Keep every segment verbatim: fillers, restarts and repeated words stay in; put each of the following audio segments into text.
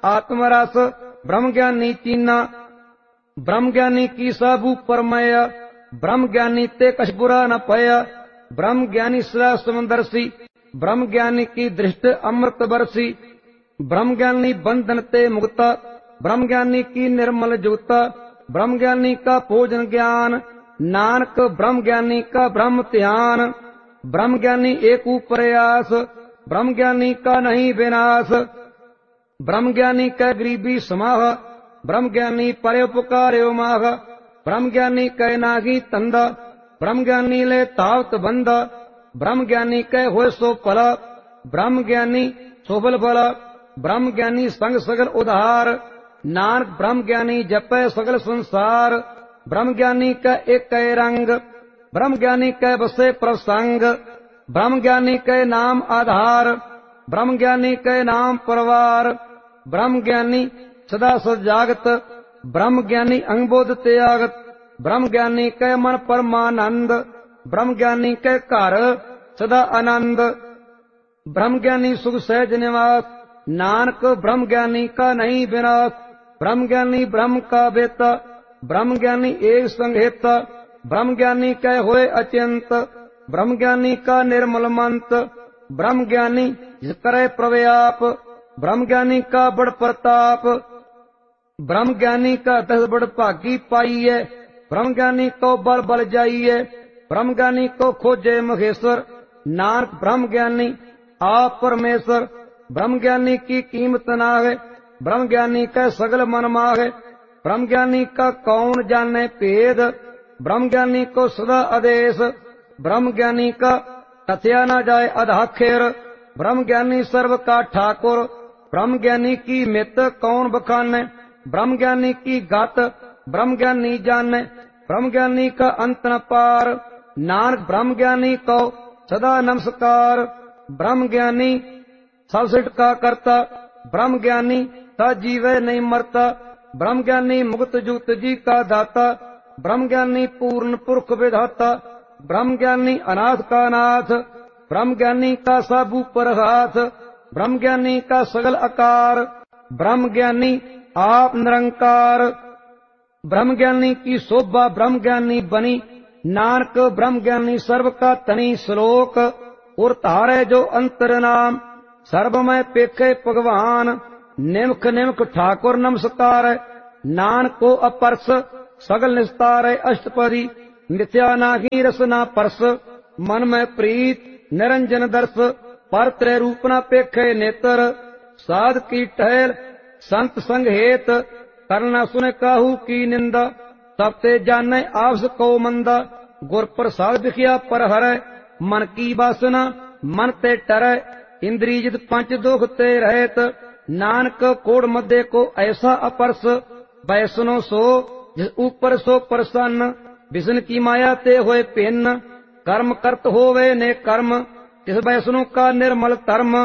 आत्मरस ब्रह्म ज्ञानी चीना। ब्रह्म ज्ञानी की साबू परमय, ब्रह्म ज्ञानी ते कछ बुरा न पया। ब्रह्म ज्ञानी सदा समदर्शी, ब्रह्म ज्ञानी की दृष्टि अमृत बरसी। ब्रह्म ज्ञानी बंधन ते मुक्ता, ब्रह्म ज्ञानी की निर्मल जुगता। ब्रह्म ज्ञानी का भोजन ज्ञान, नानक ब्रह्म ज्ञानी का ब्रह्म ध्यान। ब्रह्म ज्ञानी एक प्रयास, ब्रह्म ज्ञानी का नहीं विनाश। ब्रह्म ज्ञानी कै गरीबी समाह, ब्रह्म ज्ञानी परोपकार्यो माह। ब्रह्म ज्ञानी कै नागी तंदा, ब्रह्म ज्ञानी ले तावत बंदा। ब्रह्म ज्ञानी कै होय सो पला, ब्रह्म ज्ञानी सोबल भला। ब्रह्म ज्ञानी संग सगल उधार, नानक ब्रह्म ज्ञानी जपै सगल संसार। ब्रह्म ज्ञानी कै एक कै रंग, ब्रह्म ज्ञानी कै बसे प्रसंग। ब्रह्म ज्ञानी कै नाम आधार, ब्रह्म ज्ञानी कै नाम परवार। ब्रह्म ज्ञानी सदा सजागत, ब्रह्म ज्ञानी अंगबोध त्यागत। ब्रह्म ज्ञानी कै मन परमानंद, ब्रह्म ज्ञानी कै घर सदा आनंद। ब्रह्म ज्ञानी सुख सहज निवास, नानक ब्रह्म ज्ञानी का नहीं विनाश। ब्रह्म ज्ञानी ब्रह्म का बेता, ब्रह्म ज्ञानी एक संहेता। ब्रह्म ज्ञानी कै होए अचिंत, ब्रह्म ज्ञानी का निर्मल मंत। ब्रह्म ज्ञानी जिस करे प्रव्याप, ब्रह्म ज्ञानी का बड़ प्रताप। ब्रह्म ज्ञानी का दस बड़ भागी पाइये, ब्रह्म ज्ञानी को बल बल जाइये। ब्रह्म ज्ञानी को खोजे महेश्वर, नानक ब्रह्म ज्ञानी आप परमेश्वर। ब्रह्म ज्ञानी की कीमत नाहे, ब्रह्म ज्ञानी का सगल मन माहे। ब्रह्म ज्ञानी का कौन जाने भेद, ब्रह्म ज्ञानी को सदा आदेश। ब्रह्म ज्ञानी का कथया न जाए अधाखेर, ब्रह्म ज्ञानी सर्व का ठाकुर। ब्रह्म ज्ञानी की मित कौन बखाने, ब्रह्म ज्ञानी की गत ब्रह्म ज्ञानी जाने। ब्रह्म ज्ञानी का अंत न पार, नानक ब्रह्म ज्ञानी को सदा नमस्कार। ब्रह्म ज्ञानी सब सिट का करता, ब्रह्म ज्ञानी ता जीवे नहीं मरता। ब्रह्म ज्ञानी मुक्त जुक्त जी का दाता, ब्रह्म ज्ञानी पूर्ण पुरख विधाता। ब्रह्म ज्ञानी अनाथ का नाथ, ब्रह्म ज्ञानी का सब ऊपर हाथ। ब्रह्म ज्ञानी का सगल आकार, ब्रह्म ज्ञानी आप निरंकार। ब्रह्म ज्ञानी की शोभा ब्रह्म ज्ञानी बनी, नानक ब्रह्म ज्ञानी सर्व का तनी। श्लोक और तारे जो अंतर नाम, सर्व में पेखे भगवान। निमख निमख ठाकुर नमस्कार, नानक को अपरस सगल निस्तार। अष्टपदी मिथ्या नागी रस ना परस, मन में प्रीत निरंजन दर्श। पर त्रय रूप न पेखे नेत्र, साध की टहल संत संग हेत। करना सुन काहू की निंदा, तब ते जाने आपस को मंदा। गुर प्रसाद दिखिया पर हरै, मन की वासना मन ते टरै। इंद्रिय जित पंच दुख ते रहत, नानक कोड़ मध्य को ऐसा अपरस। वैष्णो सो जिस ऊपर सो प्रसन्न, विष्णु की माया ते होए भिन्न। कर्म करत होवे ने कर्म, जिस वैष्णु का निर्मल धर्म।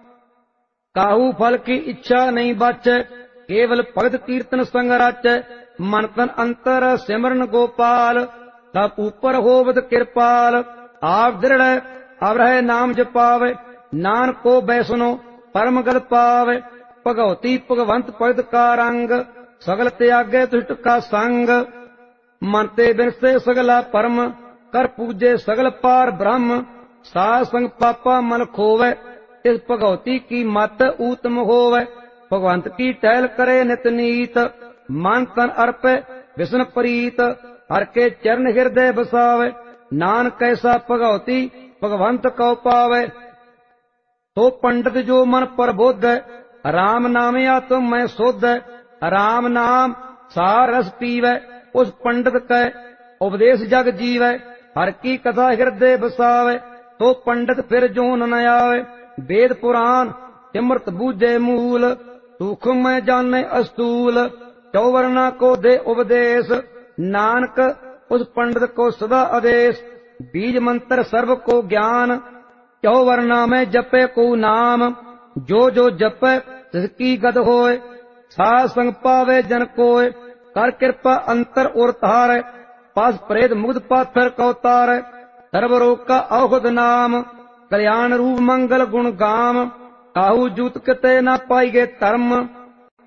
काहू फल की इच्छा नहीं बाचै, केवल भगत कीर्तन संग राचै। मन तन अंतर सिमरन गोपाल, तब ऊपर होवत कृपाल। आप दृढ़ अब रहे नाम जपावे, नानक को वैष्णो परम गल पावे। भगवती भगवंत भगत का रंग, सगल त्यागे दुष्ट का संग। मन ते बिनसे सगला परम, कर पूजे सगल पार ब्रह्म। साध संग पापा मन खोवे, इस भगवती की मत उत्तम होवे। भगवंत की टहल करे नित नीत, मन तन अर्पे विष्णु प्रीत। हर के चरण हृदय बसावे, नानक कैसा भगवती भगवंत को पावे। तो पंडित जो मन प्रबोध, राम नाम आत्म में शोध। राम नाम सार रस पीवे, उस पंडित कै उपदेश जग जीवे। हर की कथा हृदय बसावे, तो पंडित फिर जोन न आवे। वेद पुराण सिमरत बूझे मूल, सूक्ष्म में जाने अस्तूल। चौवर्णा को दे उपदेश, नानक उस पंडित को सदा आदेश। बीज मंत्र सर्व को ज्ञान, चौवर्णा में जपे को नाम। जो जो जपे तिसकी गद होए, साध संग पावे जन कोय। कर कृपा अंतर और तार, पास प्रेत मुग्ध पाथर को तार। सर्वरोग का औषध नाम, कल्याण रूप मंगल गुण गाम। काहू जूत कते न पाइगे धर्म,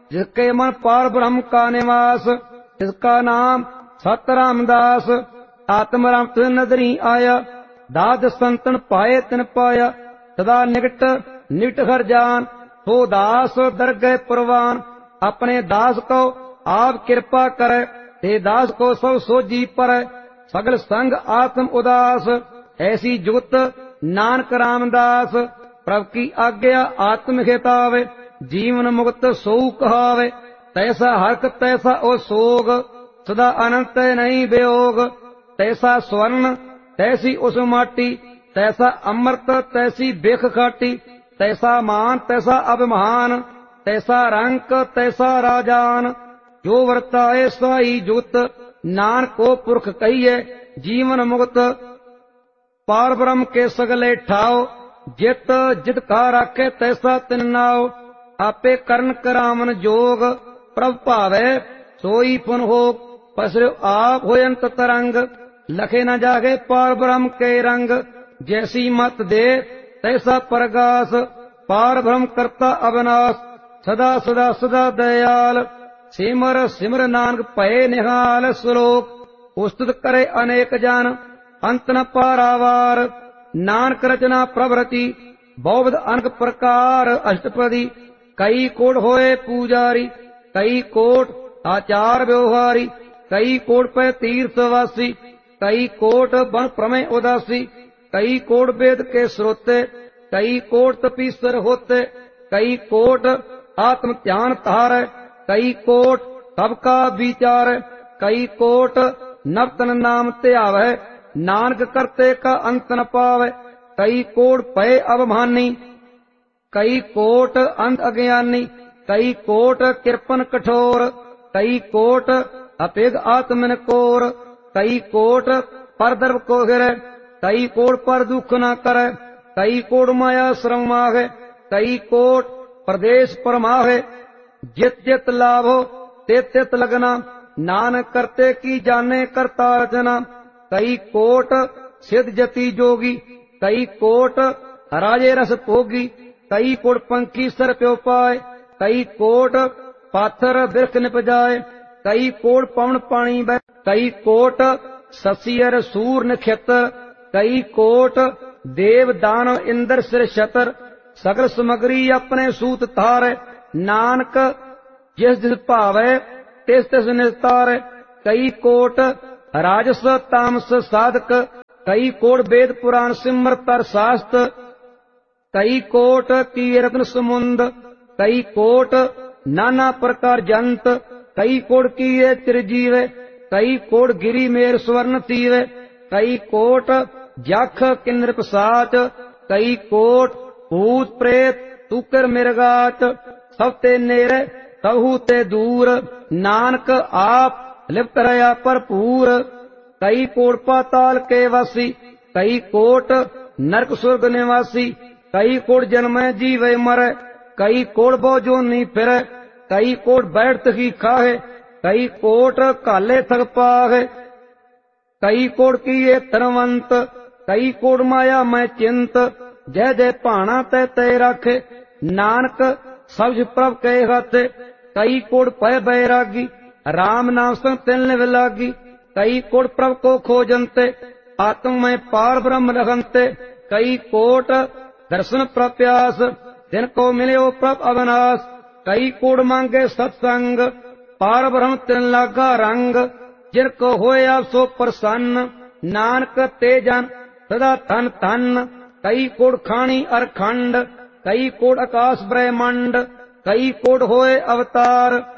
जिसके मन पार ब्रह्म का निवास, जिसका नाम सत रामदास। आत्म राम तिन नदरी आया, दाद संतन पाए तिन पाया। सदा निकट निकट हर जान, सो दास दरगह प्रवान। अपने दास को आप कृपा करे, ते दास को सब सोजी पर। सगल संग आत्म उदास, ऐसी जुगत नानक रामदास। प्रभ की आज्ञा आत्म हितावे, जीवन मुक्त सोऊ कहावे। तैसा हरक तैसा ओ सोग, सदा अनंत नहीं वियोग। तैसा स्वर्ण तैसी उस माटी, तैसा अमृत तैसी बेख खाटी। तैसा मान तैसा अभिमान, तैसा रंक तैसा राजान। जो वर्ताए साई जुगत, नानक को पुरख कहिए जीवन मुक्त। पार ब्रह्म के सगले ठाओ, जित जित का राखे तैसा तिन नाओ। आपे करण करावन जोग, प्रभ भावे सोई पुन होग। पसरो आप होयंत तरंग, लखे न जागे पार ब्रह्म के रंग। जैसी मत दे तैसा प्रकाश, पार ब्रह्म करता अविनाश। सदा सदा सदा दयाल, सिमर सिमर नानक भये निहाल। श्लोक उस्तुत करे अनेक जन, अंत न पारावार। नानक रचना प्रभृति, बहुविध अनक प्रकार अष्टपदी। कई कोट होए पूजारी, कई कोट आचार व्यवहारी। कई कोट पे तीर्थवासी, कई कोट बन प्रमेय उदासी। कई कोट वेद के श्रोते, कई कोट तपीसर होते। कई कोट आत्म ध्यान तार, कई कोट सबका विचार। कई कोट नवतन नाम त्यावै, नानक करते का अंत न पावे। कई कोट पय अवमानी, कई कोट अंध अज्ञानी। कई कोट कृपन कठोर, कई कोट अपेग आत्मन कोर। कई कोट पर दर्भ को गिरे, कई कोट पर दुख न करे। कई कोट माया श्रम माहे, कई कोट प्रदेश परमाहे। जित जित लाभो तित तित लगना, नानक करते की जाने करता रचना। कई कोट सिद्ध जति जोगी, कई कोट राजे रस भोगी। कई कोट पंखी सर प्यो पाए, कई कोट पाथर बिरख निपजाए। कई कोट पवन पानी बह, कई कोट ससियर सूर नक्षत्र। कई कोट देव दानव इंद्र सिर छतर। सगल समग्री अपने सूत तार, नानक जिस जिस भावे तिस तिस निस्तार। कई कोट राजस तामस साधक, कई कोट वेद पुराण सिमरत शास्त्र। कई कोट की रत्न समुंद, कई कोट नाना प्रकार जंत। कई कोट की ये चिरजीव, कई कोट गिरी मेर स्वर्ण तीव। कई कोट जख किन्नर पसाच, कई कोट भूत प्रेत तूकर मिर्गाच। सब ते नेरे तहु ते दूर, नानक आप लिप्त रहा भरपूर। कई कोट पाताल के वासी, कई कोट नरक सुर्ग निवासी। कई कोट जन्म जीवे मरे, कई कोट बहु जोनी फिरे। कई कोट बैठ ही खाहे, कई कोट काले थक पाहे। कई कोट किए धनवंत, कई कोट माया मैं चिंत। जय जय भाना तय तय रखे, नानक सब प्रभ के हाथे। कई कोट पय बैरागी, राम नाम संग तिल विलागी। कई कोट प्रभ को खोजनते, आत्म में पार ब्रह्म रखनते। कई कोट दर्शन प्रप्यास, दिन को मिले ओ प्रभ अविनाश। कई कोट मांगे सत्संग, पार ब्रह्म तिन लागा रंग। जिनको होए आप सो प्रसन्न, नानक ते जन सदा धन धन। कई कोट खानी अरखंड, कई कोट आकाश ब्रह्मंड। कई कोट होए अवतार,